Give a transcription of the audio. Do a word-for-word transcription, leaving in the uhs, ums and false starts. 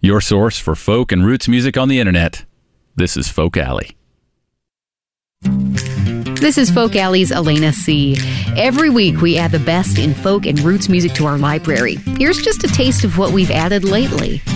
your source for folk and roots music on the internet. This is Folk Alley. This is Folk Alley's Elena C. Every week we add the best in folk and roots music to our library. Here's just a taste of what we've added lately.